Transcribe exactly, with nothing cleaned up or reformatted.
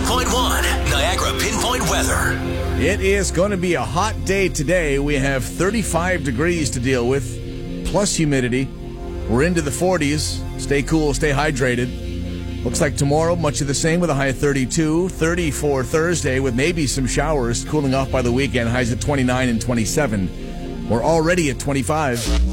point one, Niagara Pinpoint Weather. It is going to be a hot day today. We have thirty-five degrees to deal with, plus humidity. We're into the forties. Stay cool, stay hydrated. Looks like tomorrow, much of the same with a high of thirty-two. thirty for Thursday with maybe some showers, cooling off by the weekend. Highs at twenty-nine and twenty-seven. We're already at twenty-five.